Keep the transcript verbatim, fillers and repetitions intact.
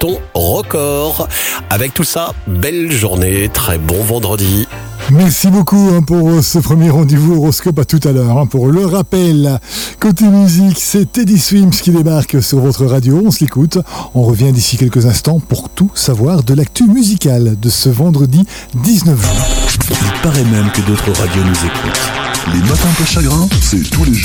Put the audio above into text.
ton record. Avec tout ça, belle journée, très bon vendredi. Merci beaucoup hein, pour ce premier rendez-vous horoscope. À tout à l'heure. Hein, pour le rappel, côté musique, c'est Teddy Swims qui débarque sur votre radio. On se l'écoute. On revient d'ici quelques instants pour tout savoir de l'actu musicale de ce vendredi dix-neuf juin. Il paraît même que d'autres radios nous écoutent. Les matins peu chagrins, c'est tous les jours.